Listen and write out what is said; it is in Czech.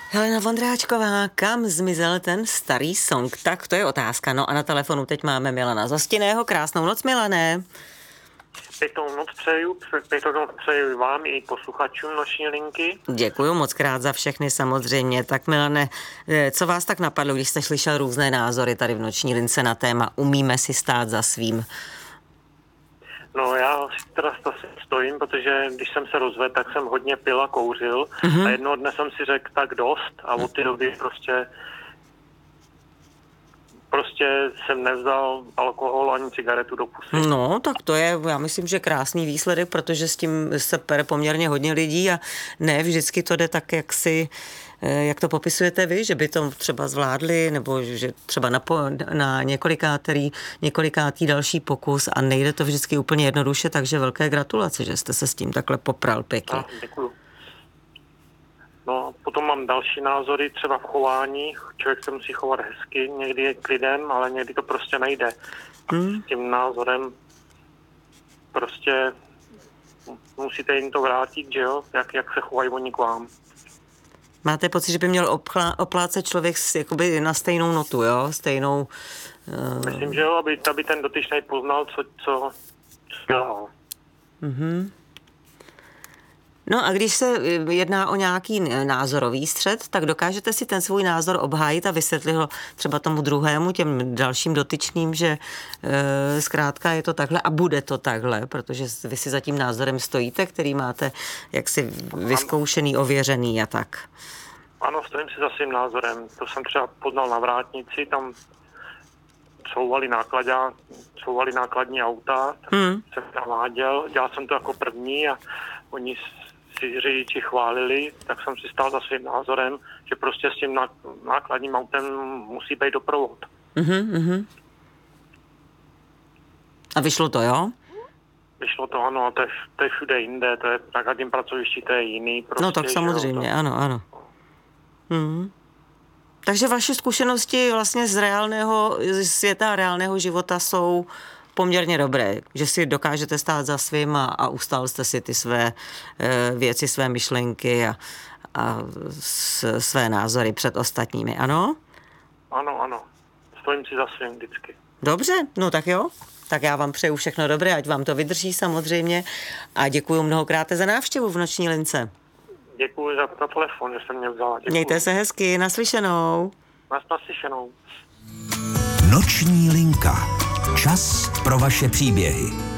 Helena Vondráčková, kam zmizel ten starý song? Tak to je otázka. No a na telefonu teď máme Milana Zostinného. Krásnou noc, Milané. Pěknou noc přeju vám i posluchačům Noční linky. Děkuju moc krát za všechny samozřejmě. Tak Milane, co vás tak napadlo, když jste slyšel různé názory tady v Noční lince na téma Umíme si stát za svým? No já si teda stojím, protože když jsem se rozvedl, tak jsem hodně pil a kouřil a jednoho dne jsem si řekl tak dost a od té doby prostě jsem nevzal alkohol ani cigaretu do pusy. No, tak to je, já myslím, že krásný výsledek, protože s tím se pere poměrně hodně lidí a ne vždycky to jde tak, jak to popisujete vy, že by to třeba zvládli, nebo že třeba na několikátý další pokus a nejde to vždycky úplně jednoduše, takže velké gratulace, že jste se s tím takhle popral pěkně. Děkuju. No, potom mám další názory, třeba v chování. Člověk se musí chovat hezky, někdy je k lidem, ale někdy to prostě nejde. S tím názorem prostě musíte jim to vrátit, že jo, jak se chovají oni k vám. Máte pocit, že by měl oplácet člověk jakoby na stejnou notu, jo? Stejnou... Myslím, že jo, aby ten dotyčnej poznal, co dělal. No a když se jedná o nějaký názorový střet, tak dokážete si ten svůj názor obhájit a vysvětlit ho třeba tomu druhému, těm dalším dotyčným, že zkrátka je to takhle a bude to takhle, protože vy si za tím názorem stojíte, který máte jaksi vyzkoušený, ověřený a tak. Ano, stojím si za svým názorem. To jsem třeba poznal na vrátnici, tam couvali nákladní auta, jsem naváděl, dělal jsem to jako první a oni si řidiči chválili, tak jsem si stál za svým názorem, že prostě s tím nákladním autem musí být doprovod. A vyšlo to, jo? Vyšlo to, ano, a to je všude jinde, to je na každém pracovišti, to je jiný. Prostě, no tak samozřejmě, ano. Takže vaše zkušenosti vlastně z reálného světa a reálného života jsou poměrně dobré, že si dokážete stát za svým a ustál jste si ty své věci, své myšlenky a své názory před ostatními, ano? Ano. Stojím si za svým vždycky. Dobře, no tak jo. Tak já vám přeju všechno dobré, ať vám to vydrží samozřejmě a děkuji mnohokrát za návštěvu v Noční lince. Děkuji za telefon, že jste mě vzala. Děkuji. Mějte se hezky, naslyšenou. Naslyšenou. Noční linka. Čas pro vaše příběhy.